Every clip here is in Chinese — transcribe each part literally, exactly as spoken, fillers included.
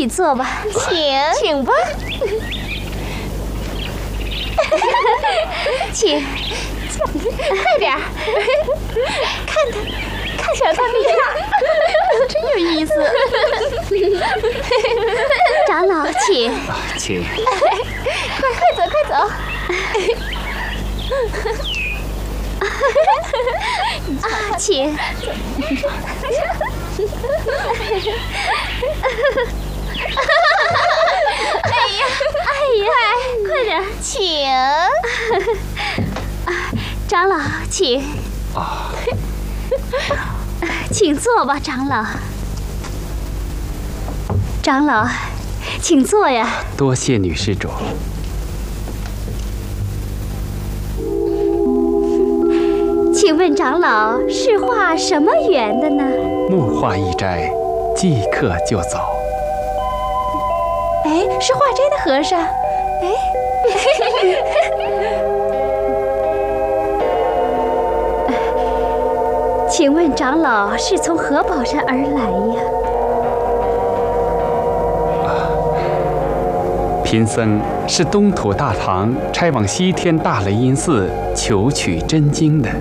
里坐吧， 请请吧，请，快点儿，看他，看小他那样，真有意思。长老，请， 请， 快快走，快走。啊，请。哎呀，哎呀，快点， 请。 啊，长老，请。 啊， 请坐吧，长老。长老，请坐呀。 多谢女施主。 请问长老是画什么园的呢？ 木画一斋，即刻就走。 哎，是画斋的和尚。哎，请问长老是从何宝山而来呀？ 贫僧是东土大唐差往西天大雷音寺求取真经的。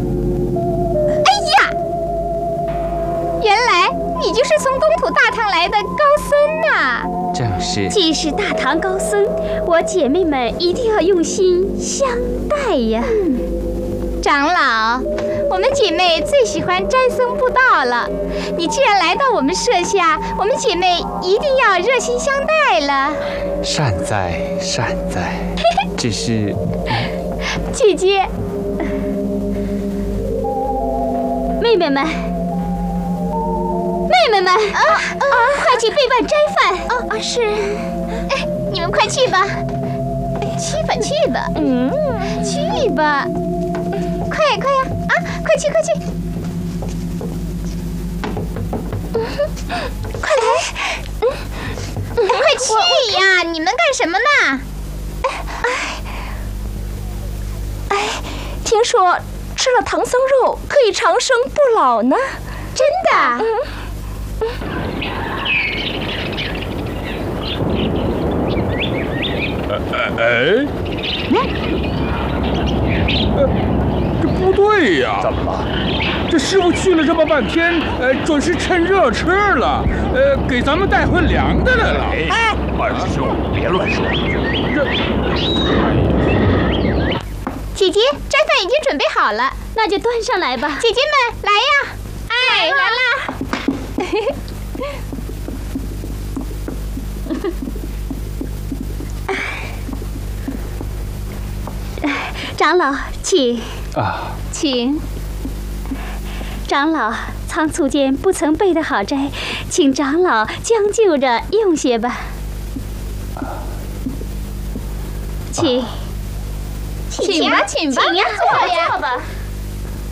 原来你就是从东土大唐来的高僧呐！ 正是。 既是大唐高僧，我姐妹们一定要用心相待呀。 嗯、长老，我们姐妹最喜欢斋僧布道了。你既然来到我们舍下，我们姐妹一定要热心相待了。 善哉善哉，只是姐姐， 妹妹们。妹妹们，啊啊！快去备办斋饭。 哦啊，是。哎，你们快去吧，去吧去吧，嗯，去吧，快呀快呀啊！快去快去，快来，嗯，快去呀！你们干什么呢？ 哎哎，听说吃了唐僧肉可以长生不老呢。 真的？嗯。 哎，嗯，呃，这不对呀！ 怎么了？ 这师傅去了这么半天，呃，准是趁热吃了，呃，给咱们带回凉的来了。 哎，二师兄，别乱说。 这， 姐姐，斋饭已经准备好了， 那就端上来吧。 姐姐们，来呀！哎，来啦！ 长老，请。 啊， 请。长老，仓促间不曾备得好斋，请长老将就着用些吧。请。 请吧，请吧， 请呀， 坐呀， 坐吧。